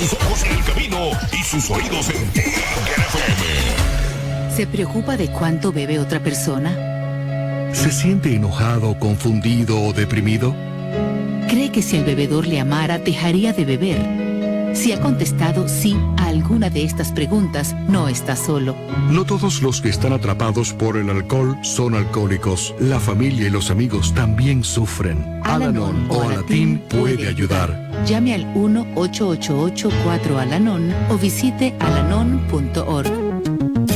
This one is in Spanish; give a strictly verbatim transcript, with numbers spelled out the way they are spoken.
sus ojos en el camino y sus oídos en Tiger F M. ¿Se preocupa de cuánto bebe otra persona? ¿Se siente enojado, confundido o deprimido? ¿Cree que si el bebedor le amara, dejaría de beber? Si ha contestado sí a alguna de estas preguntas, no está solo. No todos los que están atrapados por el alcohol son alcohólicos. La familia y los amigos también sufren. Al-Anon o Alatín puede ayudar. Llame al uno ocho ocho ocho cuatro Al-Anon o visite alanon punto org.